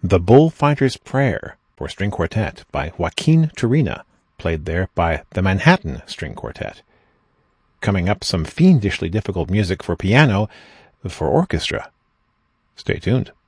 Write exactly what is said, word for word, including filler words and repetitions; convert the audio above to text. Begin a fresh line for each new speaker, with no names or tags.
The Bullfighter's Prayer for String Quartet by Joaquin Turina, played there by the Manhattan String Quartet. Coming up, some fiendishly difficult music for piano for orchestra. Stay tuned.